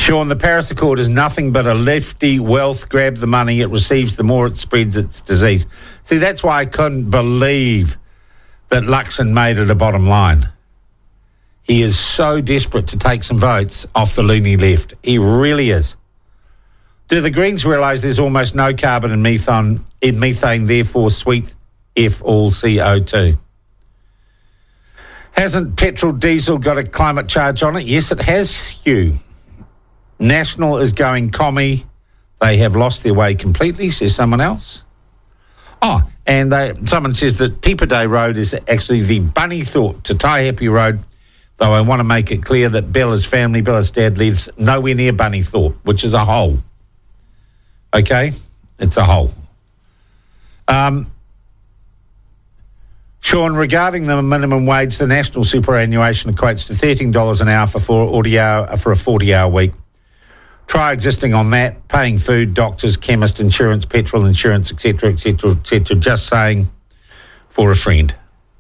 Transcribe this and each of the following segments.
Sean, the Paris Accord is nothing but a lefty wealth grab the money it receives, the more it spreads its disease. See, that's why I couldn't believe that Luxon made it a bottom line. He is so desperate to take some votes off the loony left. He really is. Do the Greens realise there's almost no carbon in methane, therefore sweet F all CO2? Hasn't petrol diesel got a climate charge on it? Yes, it has, Hugh. National is going commie. They have lost their way completely, says someone else. Oh, and someone says that Pepper Day Road is actually the bunny thought to Taihape Road, though I want to make it clear that Bella's dad, lives nowhere near Bunny Thorpe, which is a hole. Okay? It's a hole. Sean, regarding the minimum wage, the national superannuation equates to $13 an hour for a 40-hour week. Try existing on that, paying food, doctors, chemist, insurance, petrol insurance, etc., etc., etc., just saying for a friend.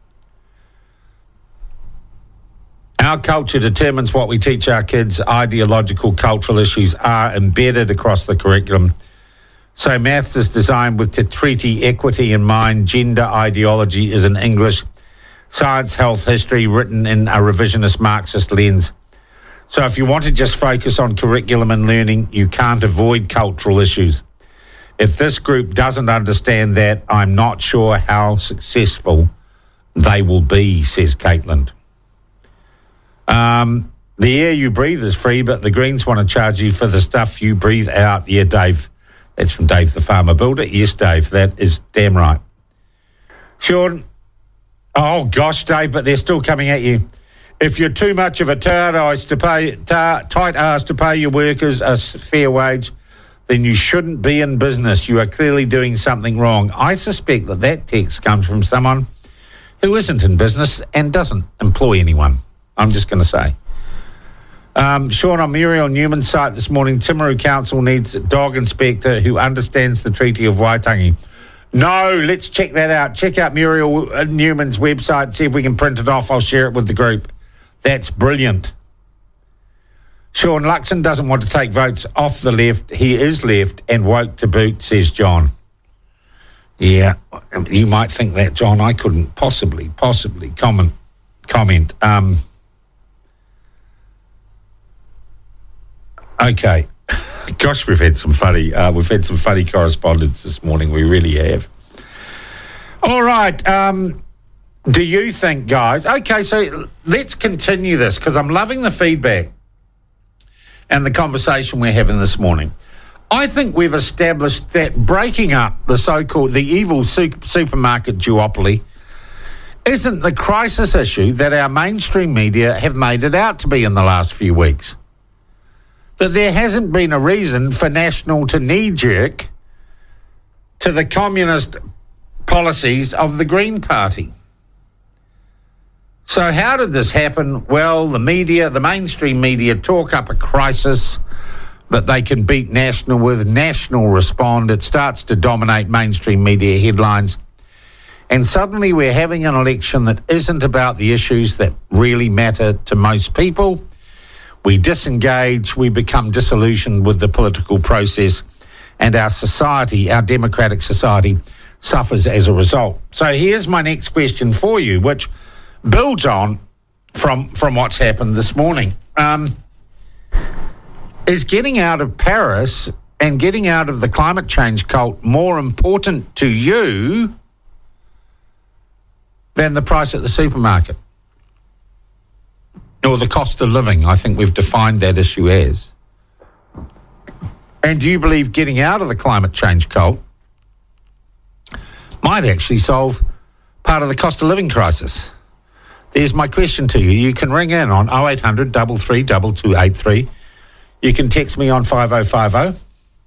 Our culture determines what we teach our kids. Ideological, cultural issues are embedded across the curriculum. So maths is designed with Te Treaty equity in mind. Gender ideology is in English. Science, health, history written in a revisionist Marxist lens. So if you want to just focus on curriculum and learning, you can't avoid cultural issues. If this group doesn't understand that, I'm not sure how successful they will be, says Caitlin. The air you breathe is free, but the Greens want to charge you for the stuff you breathe out. Yeah, Dave. That's from Dave the Farmer Builder. Yes, Dave, that is damn right. Sean, oh gosh, Dave, but they're still coming at you. If you're too much of a tight ass to pay your workers a fair wage, then you shouldn't be in business. You are clearly doing something wrong. I suspect that text comes from someone who isn't in business and doesn't employ anyone. I'm just going to say. Sean, on Muriel Newman's site this morning, Timaru Council needs a dog inspector who understands the Treaty of Waitangi. No, let's check that out. Check out Muriel Newman's website, see if we can print it off. I'll share it with the group. That's brilliant. Sean, Luxon doesn't want to take votes off the left. He is left and woke to boot, says John. Yeah, you might think that, John. I couldn't possibly comment. Okay. Gosh, we've had some funny correspondence this morning. We really have. All right. Do you think, guys? Okay, so let's continue this because I'm loving the feedback and the conversation we're having this morning. I think we've established that breaking up the evil supermarket duopoly isn't the crisis issue that our mainstream media have made it out to be in the last few weeks. That there hasn't been a reason for National to knee-jerk to the communist policies of the Green Party. So how did this happen? Well, the mainstream media talk up a crisis that they can beat National with. National respond. It starts to dominate mainstream media headlines. And suddenly we're having an election that isn't about the issues that really matter to most people. We disengage, we become disillusioned with the political process, and our society, our democratic society, suffers as a result. So here's my next question for you, which builds on from what's happened this morning. Is getting out of Paris and getting out of the climate change cult more important to you than the price at the supermarket? Or the cost of living, I think we've defined that issue as. And do you believe getting out of the climate change cult might actually solve part of the cost of living crisis? There's my question to you. You can ring in on 0800 33 2283. You can text me on 5050.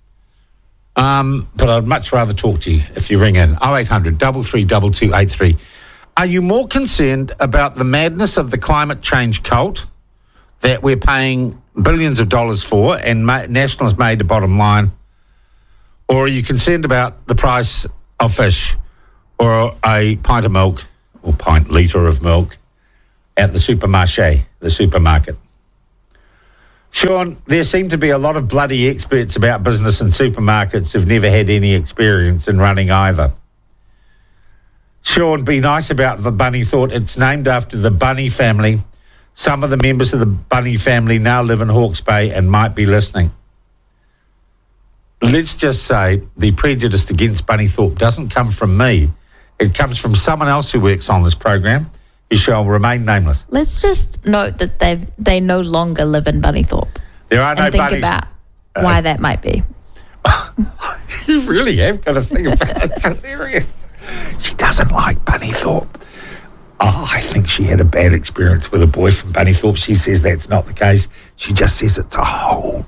But I'd much rather talk to you if you ring in. 0800 33 2283. Are you more concerned about the madness of the climate change cult that we're paying billions of dollars for and National has made a bottom line? Or are you concerned about the price of fish or a pint of milk or litre of milk at the supermarché, the supermarket? Sean, there seem to be a lot of bloody experts about business and supermarkets who've never had any experience in running either. Sean, be nice about the Bunny Thought. It's named after the Bunny family. Some of the members of the Bunny family now live in Hawke's Bay and might be listening. Let's just say the prejudice against Bunny Thorpe doesn't come from me. It comes from someone else who works on this program, who shall remain nameless. Let's just note that they no longer live in Bunnythorpe. There are no and think bunnies. About why that might be. You really have got to think about it. It's hilarious. She doesn't like Bunnythorpe. Oh, I think she had a bad experience with a boy from Bunnythorpe. She says that's not the case. She just says it's a hole.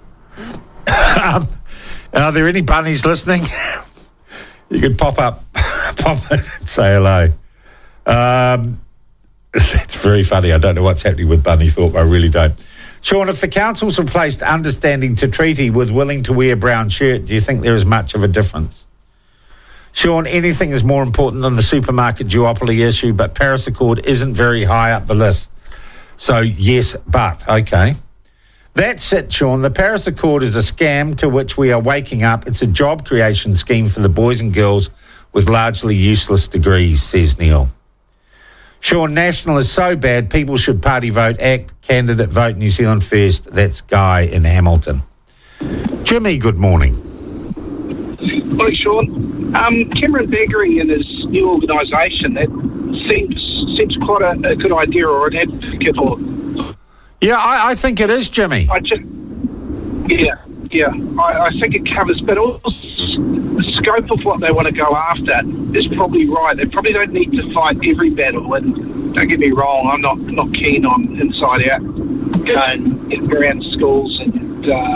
Are there any bunnies listening? You could pop in and say hello. That's very funny. I don't know what's happening with Bunnythorpe. I really don't. Sean, if the council's replaced understanding to treaty with willing to wear brown shirt, do you think there is much of a difference? Sean, anything is more important than the supermarket duopoly issue, but Paris Accord isn't very high up the list. So, yes, but. Okay. That's it, Sean. The Paris Accord is a scam to which we are waking up. It's a job creation scheme for the boys and girls with largely useless degrees, says Neil. Sean, National is so bad, people should party vote, act, candidate vote New Zealand first. That's Guy in Hamilton. Jimmy, good morning. Hi, Sean. Cameron Baggery and his new organisation, that seems quite a good idea or an advocate for. Yeah, I think it is, Jimmy. I think it covers, but also the scope of what they want to go after is probably right. They probably don't need to fight every battle, and don't get me wrong, I'm not keen on Inside Out going around schools and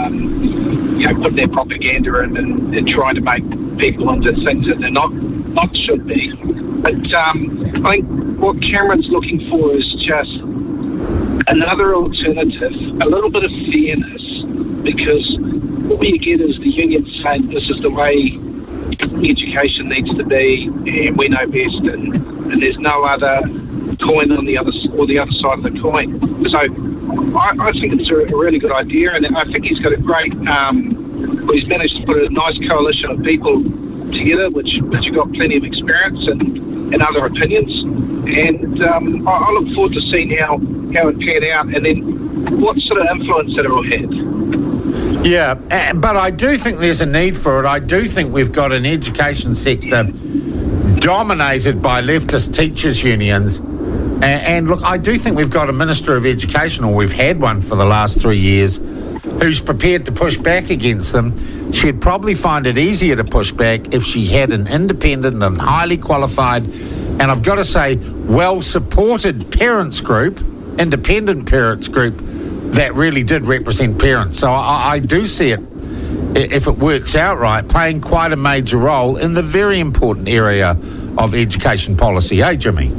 put their propaganda in and trying to make people into things that they're not should be. But I think what Cameron's looking for is just another alternative, a little bit of fairness, because what you get is the union saying this is the way education needs to be and we know best, and there's no other coin on the other side of the coin. So I think it's a really good idea, and I think he's got a great he's managed to put a nice coalition of people together which have got plenty of experience and other opinions, and I look forward to seeing how it panned out and then what sort of influence it will have. Yeah, but I do think there's a need for it. I do think we've got an education sector dominated by leftist teachers' unions. And look, I do think we've got a Minister of Education, or we've had one for the last 3 years, who's prepared to push back against them. She'd probably find it easier to push back if she had an independent and highly qualified, and I've got to say, well-supported parents group, independent parents group, that really did represent parents. So I do see it, if it works out right, playing quite a major role in the very important area of education policy, Jimmy?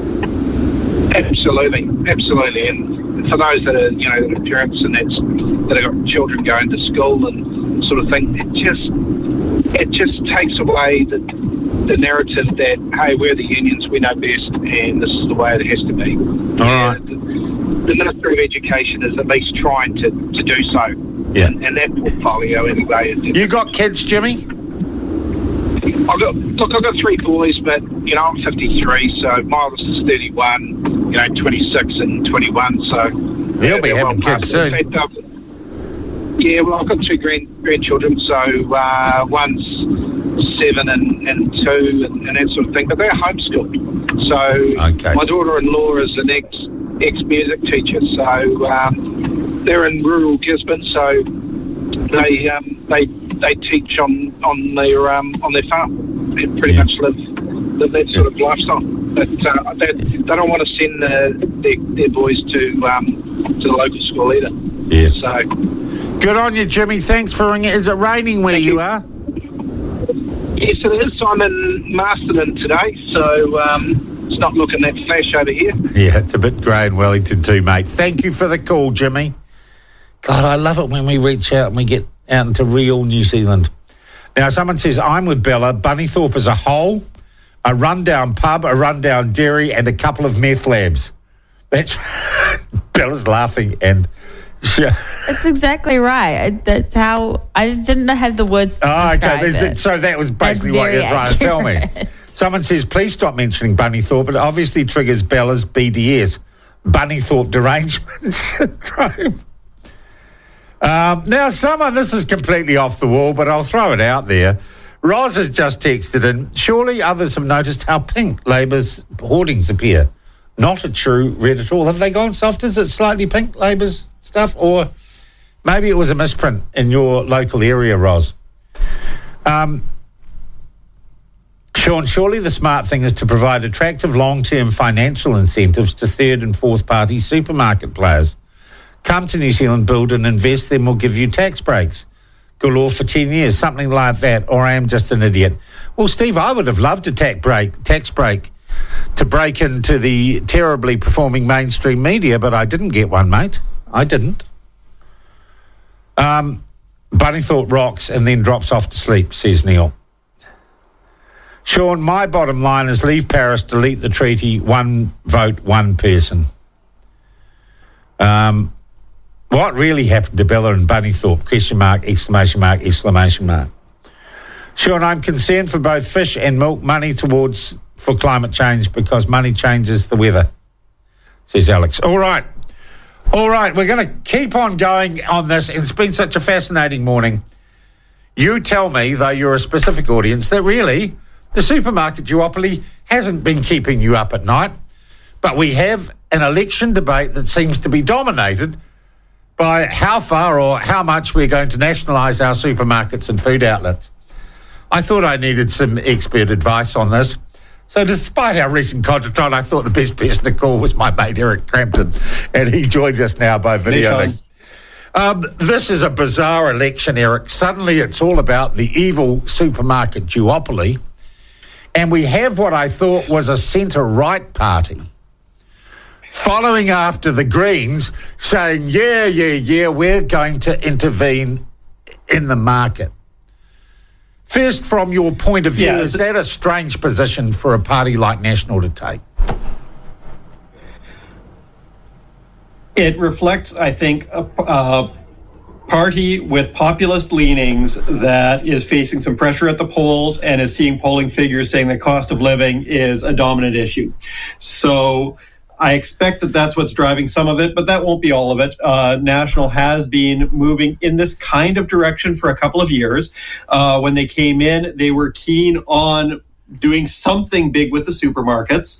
Absolutely. And for those that are, that are parents and that have got children going to school and sort of thing, it just takes away the narrative that, hey, we're the unions, we know best, and this is the way it has to be. All right. The Minister of Education is at least trying to do so. Yeah. And that portfolio, anyway. You got kids, Jimmy? I've got 3 boys, but, I'm 53, so my oldest is 31, 26 and 21, so... They'll be having kids soon. I've got 2 grandchildren, so one's 7 and 2 and that sort of thing, but they're homeschooled. So okay. My daughter-in-law is an ex-music teacher, so they're in rural Gisborne, so they teach on their farm. They pretty much live that sort of lifestyle. But they don't want to send their boys to the local school either. Yes. So good on you, Jimmy. Thanks for ringing. Is it raining where you are? Yes, it is. I'm in Masterton today, so it's not looking that flash over here. Yeah, it's a bit grey in Wellington too, mate. Thank you for the call, Jimmy. God, I love it when we reach out and we get out into real New Zealand. Now, someone says, I'm with Bella. Bunnythorpe as a whole, a rundown pub, a rundown dairy, and a couple of meth labs. That's Bella's laughing, and Yeah. That's exactly right. That's how I just didn't have the words to describe it. So that was basically what you're trying to tell me. Someone says, please stop mentioning Bunnythorpe. It obviously triggers Bella's BDS, Bunnythorpe derangement syndrome. Now, this is completely off the wall, but I'll throw it out there. Roz has just texted in, surely others have noticed how pink Labour's hoardings appear. Not a true red at all. Have they gone soft? Is it slightly pink, Labour's stuff? Or maybe it was a misprint in your local area, Roz. Sean, surely the smart thing is to provide attractive long-term financial incentives to third and fourth party supermarket players. Come to New Zealand, build and invest, then we'll give you tax breaks. Galore for 10 years, something like that, or I am just an idiot. Well, Steve, I would have loved a tax break to break into the terribly performing mainstream media, but I didn't get one, mate. I didn't. Bunnythorpe rocks and then drops off to sleep, says Neil. Sean, my bottom line is leave Paris, delete the treaty, one vote, one person. What really happened to Bella and Bunnythorpe? Question mark, exclamation mark, exclamation mark. Sean, I'm concerned for both fish and milk money for climate change because money changes the weather, says Alex. All right, we're going to keep on going on this. It's been such a fascinating morning. You tell me, though you're a specific audience, that really the supermarket duopoly hasn't been keeping you up at night, but we have an election debate that seems to be dominated by how far or how much we're going to nationalise our supermarkets and food outlets. I thought I needed some expert advice on this. So despite our recent contretemps, I thought the best person to call was my mate Eric Crampton, and he joins us now by video link. This is a bizarre election, Eric. Suddenly it's all about the evil supermarket duopoly, and we have what I thought was a centre-right party following after the Greens, saying, yeah, we're going to intervene in the market. First, from your point of view, is that a strange position for a party like National to take? It reflects, I think, a party with populist leanings that is facing some pressure at the polls and is seeing polling figures saying that cost of living is a dominant issue. So I expect that that's what's driving some of it, but that won't be all of it. National has been moving in this kind of direction for a couple of years. When they came in, they were keen on doing something big with the supermarkets.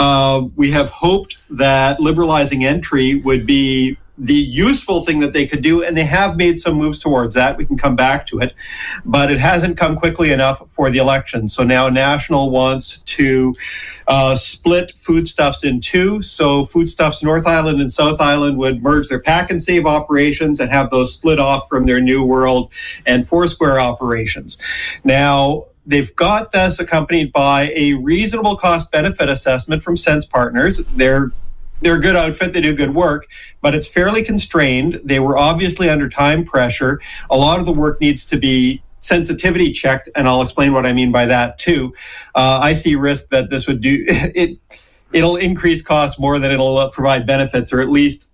We have hoped that liberalizing entry would be the useful thing that they could do, and they have made some moves towards that. We can come back to it, but it hasn't come quickly enough for the election. So now National wants to split foodstuffs in two. So Foodstuffs North Island and South Island would merge their pack and save operations and have those split off from their New World and Foursquare operations. Now, they've got this accompanied by a reasonable cost-benefit assessment from Sense Partners. They're a good outfit. They do good work, but it's fairly constrained. They were obviously under time pressure. A lot of the work needs to be sensitivity checked, and I'll explain what I mean by that too. I see risk that this would do it. It'll increase costs more than it'll provide benefits, or at least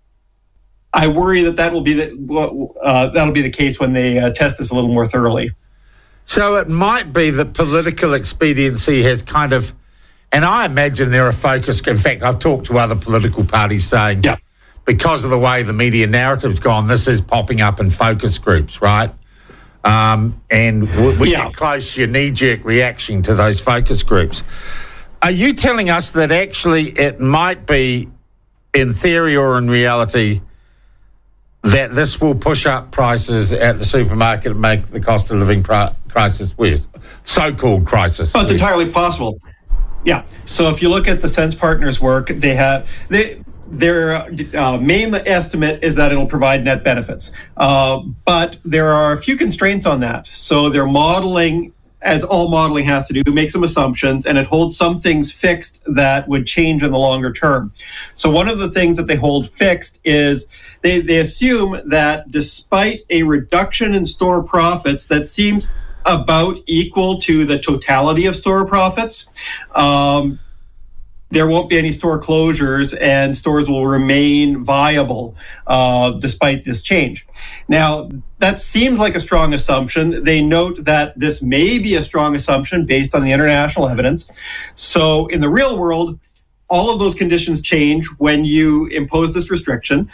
I worry that'll be the case when they test this a little more thoroughly. So it might be that political expediency has kind of. And I imagine there are focus. In fact, I've talked to other political parties saying, because of the way the media narrative's gone, this is popping up in focus groups, right? And we get close to your knee-jerk reaction to those focus groups. Are you telling us that actually it might be, in theory or in reality, that this will push up prices at the supermarket and make the cost of living crisis worse? So-called crisis. Oh, it's entirely possible. Yeah. So if you look at the Sense Partners work, their main estimate is that it'll provide net benefits. But there are a few constraints on that. So they're modeling, as all modeling has to do, make some assumptions, and it holds some things fixed that would change in the longer term. So one of the things that they hold fixed is they assume that despite a reduction in store profits that seems about equal to the totality of store profits, there won't be any store closures and stores will remain viable despite this change. Now, that seems like a strong assumption. They note that this may be a strong assumption based on the international evidence. So in the real world, all of those conditions change when you impose this restriction.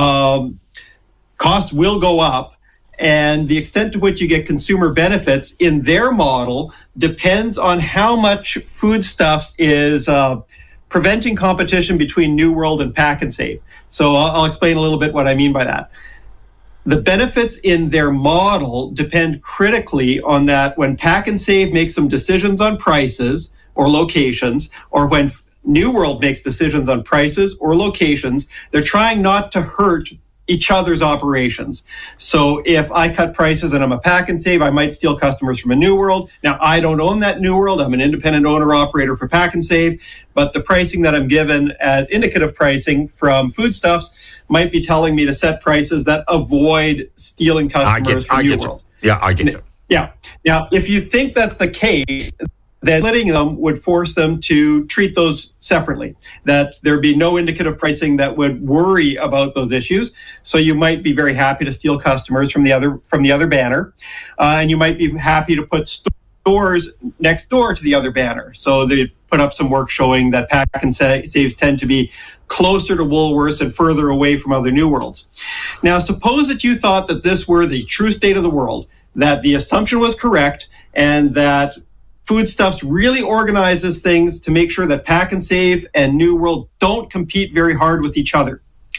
Costs will go up, and the extent to which you get consumer benefits in their model depends on how much foodstuffs is preventing competition between New World and Pack and Save. So I'll explain a little bit what I mean by that. The benefits in their model depend critically on that when Pack and Save makes some decisions on prices or locations, or when New World makes decisions on prices or locations, they're trying not to hurt each other's operations. So if I cut prices and I'm a Pack and Save, I might steal customers from a New World. Now, I don't own that New World. I'm an independent owner-operator for Pack and Save, but the pricing that I'm given as indicative pricing from foodstuffs might be telling me to set prices that avoid stealing customers from New World. Yeah, I get it. Yeah. Now, if you think that's the case, then splitting them would force them to treat those separately, that there'd be no indicative pricing that would worry about those issues. So you might be very happy to steal customers from the other banner, and you might be happy to put stores next door to the other banner. So they put up some work showing that Pack and Saves tend to be closer to Woolworths and further away from other New Worlds. Now, suppose that you thought that this were the true state of the world, that the assumption was correct, and that Foodstuffs really organizes things to make sure that Pack and Save and New World don't compete very hard with each other.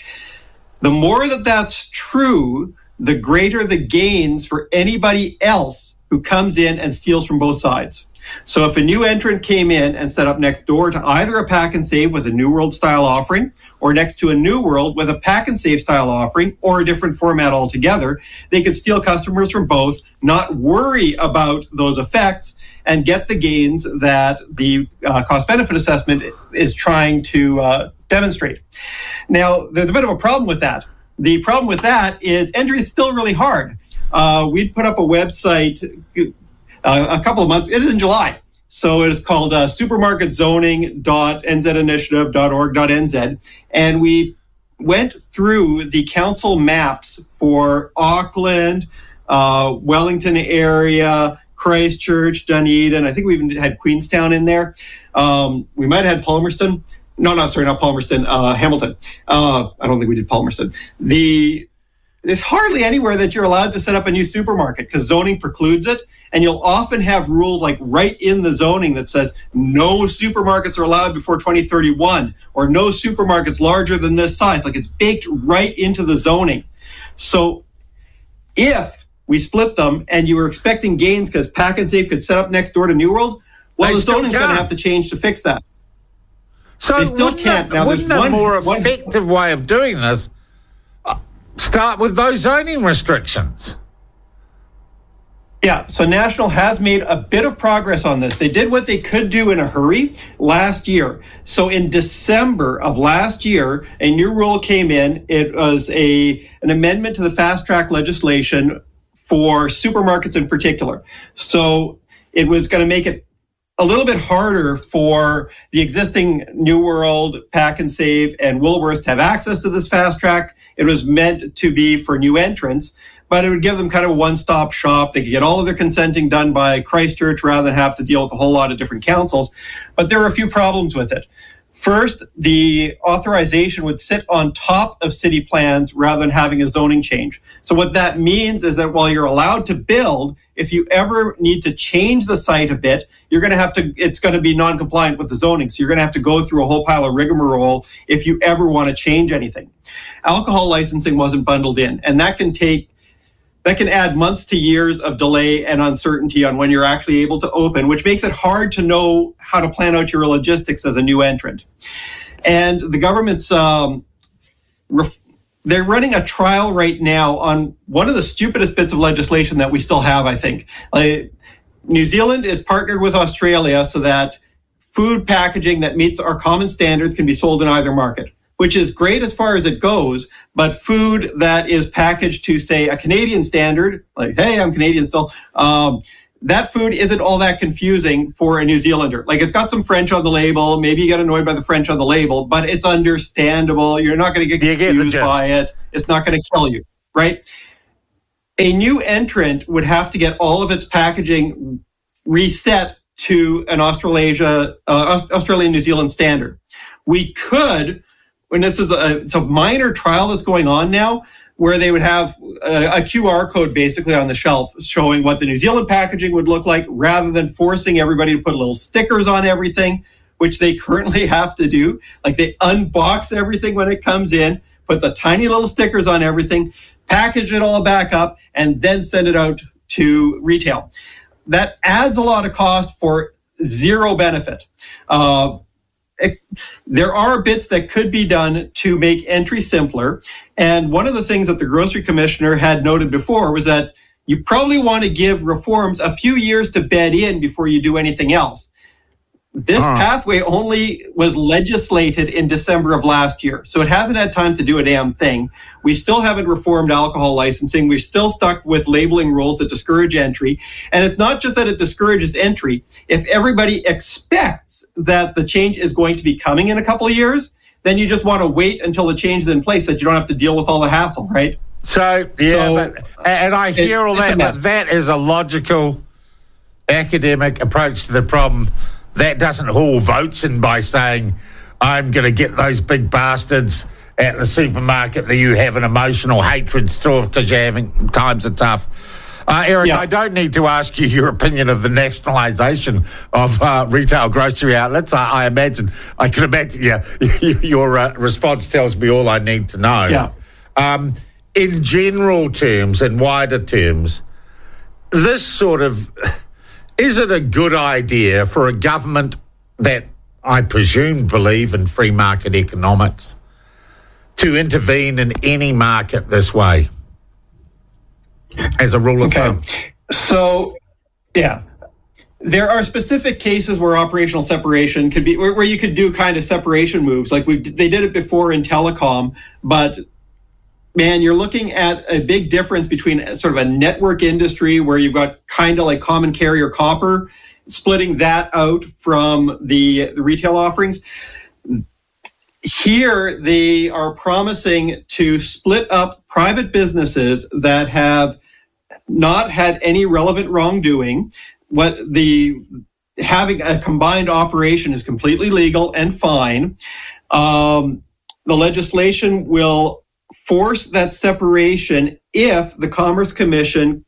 The more that that's true, the greater the gains for anybody else who comes in and steals from both sides. So if a new entrant came in and set up next door to either a Pack and Save with a New World style offering, or next to a New World with a Pack and Save style offering, or a different format altogether, they could steal customers from both, not worry about those effects, and get the gains that the cost-benefit assessment is trying to demonstrate. Now, there's a bit of a problem with that. The problem with that is entry is still really hard. We'd put up a website a couple of months, it is in July. So it is called supermarketzoning.nzinitiative.org.nz. And we went through the council maps for Auckland, Wellington area, Christchurch, Dunedin. I think we even had Queenstown in there. We might have had Palmerston. Not Palmerston, Hamilton. I don't think we did Palmerston. There's hardly anywhere that you're allowed to set up a new supermarket because zoning precludes it. And you'll often have rules like right in the zoning that says no supermarkets are allowed before 2031 or no supermarkets larger than this size. Like it's baked right into the zoning. So if we split them and you were expecting gains because Pack and Save could set up next door to New World, well, the zoning's going to have to change to fix that. So they still can't. Now, wouldn't a more effective way of doing this start with those zoning restrictions? Yeah, so National has made a bit of progress on this. They did what they could do in a hurry last year. So in December of last year, a new rule came in. It was an amendment to the fast track legislation for supermarkets in particular. So it was going to make it a little bit harder for the existing New World, Pack and Save, and Woolworths to have access to this fast track. It was meant to be for new entrants, but it would give them kind of a one-stop shop. They could get all of their consenting done by Christchurch rather than have to deal with a whole lot of different councils. But there are a few problems with it. First, the authorization would sit on top of city plans rather than having a zoning change. So what that means is that while you're allowed to build, if you ever need to change the site a bit, it's going to be non-compliant with the zoning. So you're going to have to go through a whole pile of rigmarole if you ever want to change anything. Alcohol licensing wasn't bundled in, and that can add months to years of delay and uncertainty on when you're actually able to open, which makes it hard to know how to plan out your logistics as a new entrant. And the government's, they're running a trial right now on one of the stupidest bits of legislation that we still have, I think. New Zealand is partnered with Australia so that food packaging that meets our common standards can be sold in either market, which is great as far as it goes, but food that is packaged to, say, a Canadian standard, like, hey, I'm Canadian still, that food isn't all that confusing for a New Zealander. Like, it's got some French on the label. Maybe you get annoyed by the French on the label, but it's understandable. You're not going to get confused by it. It's not going to kill you, right? A new entrant would have to get all of its packaging reset to an Australian-New Zealand standard. We could, when this is it's a minor trial that's going on now, where they would have a QR code basically on the shelf showing what the New Zealand packaging would look like, rather than forcing everybody to put little stickers on everything, which they currently have to do. Like, they unbox everything when it comes in, put the tiny little stickers on everything, package it all back up, and then send it out to retail. That adds a lot of cost for zero benefit. There are bits that could be done to make entry simpler. And one of the things that the Grocery Commissioner had noted before was that you probably want to give reforms a few years to bed in before you do anything else. This pathway only was legislated in December of last year, so it hasn't had time to do a damn thing. We still haven't reformed alcohol licensing. We're still stuck with labeling rules that discourage entry. And it's not just that it discourages entry. If everybody expects that the change is going to be coming in a couple of years, then you just want to wait until the change is in place, so that you don't have to deal with all the hassle, right? And I hear all that, but that is a logical academic approach to the problem. That doesn't haul votes in by saying, I'm going to get those big bastards at the supermarket that you have an emotional hatred toward because you're having times are tough. Eric, I don't need to ask you your opinion of the nationalisation of retail grocery outlets. I can imagine, your response tells me all I need to know. Yeah. In general terms and wider terms, this sort of... Is it a good idea for a government that I presume believe in free market economics to intervene in any market this way as a rule of thumb? So, there are specific cases where operational separation could be, where you could do kind of separation moves. Like they did it before in telecom, but man, you're looking at a big difference between sort of a network industry where you've got kind of like common carrier copper, splitting that out from the retail offerings. Here, they are promising to split up private businesses that have not had any relevant wrongdoing. Having a combined operation is completely legal and fine. The legislation will force that separation if the Commerce Commission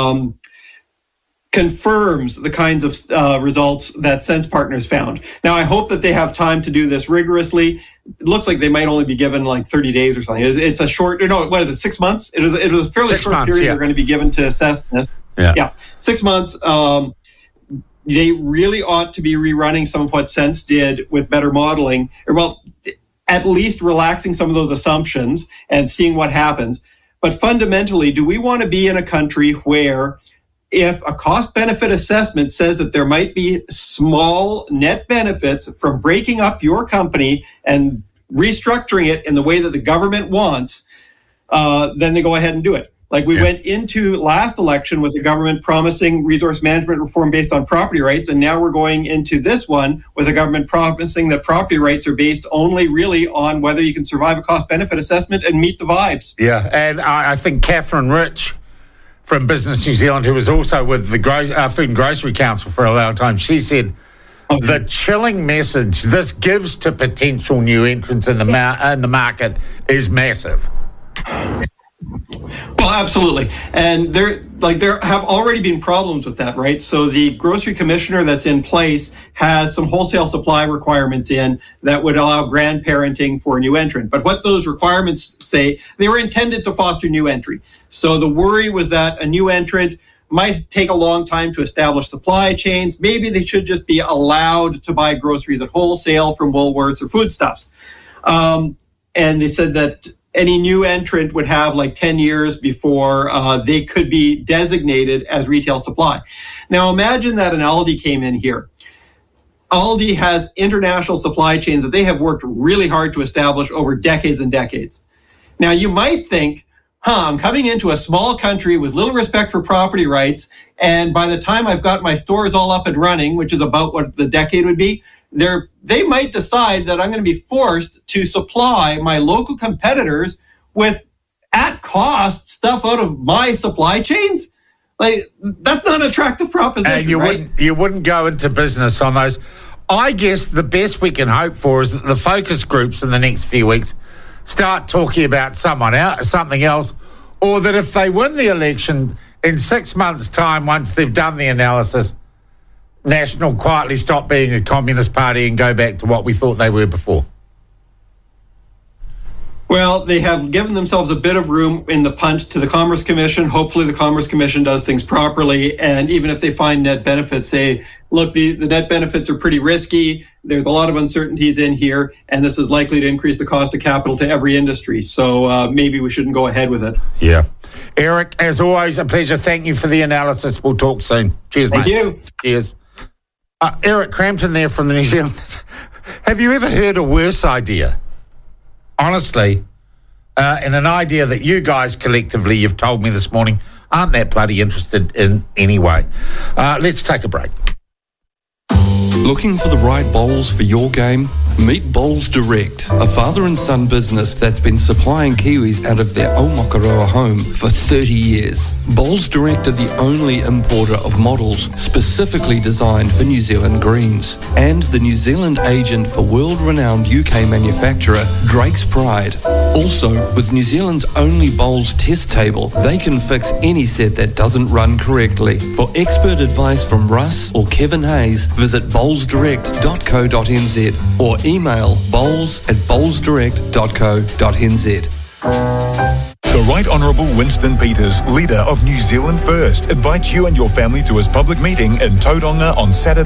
confirms the kinds of results that Sense Partners found. Now, I hope that they have time to do this rigorously. It looks like they might only be given like 30 days or something. It's a short, 6 months? It was a fairly short period they're going to be given to assess this. Yeah. 6 months. They really ought to be rerunning some of what Sense did with better modeling. At least relaxing some of those assumptions and seeing what happens. But fundamentally, do we want to be in a country where if a cost-benefit assessment says that there might be small net benefits from breaking up your company and restructuring it in the way that the government wants, then they go ahead and do it? Like we went into last election with the government promising resource management reform based on property rights, and now we're going into this one with the government promising that property rights are based only really on whether you can survive a cost-benefit assessment and meet the vibes. Yeah, and I think Catherine Rich from Business New Zealand, who was also with the Food and Grocery Council for a long time, she said, the chilling message this gives to potential new entrants in the market is massive. Well, absolutely. And there have already been problems with that, right? So the grocery commissioner that's in place has some wholesale supply requirements in that would allow grandparenting for a new entrant. But what those requirements say, they were intended to foster new entry. So the worry was that a new entrant might take a long time to establish supply chains. Maybe they should just be allowed to buy groceries at wholesale from Woolworths or foodstuffs. And they said that any new entrant would have like 10 years before they could be designated as retail supply. Now imagine that an Aldi came in here. Aldi has international supply chains that they have worked really hard to establish over decades and decades. Now you might think, I'm coming into a small country with little respect for property rights, and by the time I've got my stores all up and running, which is about what the decade would be, they might decide that I'm going to be forced to supply my local competitors with at cost stuff out of my supply chains. Like, that's not an attractive proposition. And you wouldn't go into business on those. I guess the best we can hope for is that the focus groups in the next few weeks start talking about something else, or that if they win the election in 6 months' time, once they've done the analysis, National quietly stop being a communist party and go back to what we thought they were before. Well, they have given themselves a bit of room in the punt to the Commerce Commission. Hopefully the Commerce Commission does things properly. And even if they find net benefits, say, look, the net benefits are pretty risky. There's a lot of uncertainties in here, and this is likely to increase the cost of capital to every industry. So maybe we shouldn't go ahead with it. Yeah. Eric, as always, a pleasure. Thank you for the analysis. We'll talk soon. Cheers, mate. Thank you. Cheers. Eric Crampton there from the New Zealand. Have you ever heard a worse idea? Honestly, and an idea that you guys collectively, you've told me this morning, aren't that bloody interested in anyway. Let's take a break. Looking for the right bowls for your game? Meet Bowls Direct, a father and son business that's been supplying Kiwis out of their Aomakaroa home for 30 years. Bowls Direct are the only importer of models specifically designed for New Zealand greens, and the New Zealand agent for world-renowned UK manufacturer Drake's Pride. Also, with New Zealand's only bowls test table, they can fix any set that doesn't run correctly. For expert advice from Russ or Kevin Hayes, visit bowlsdirect.co.nz or email bowls@bowlsdirect.co.nz. The Right Honourable Winston Peters, leader of New Zealand First, invites you and your family to his public meeting in Tauranga on Saturday.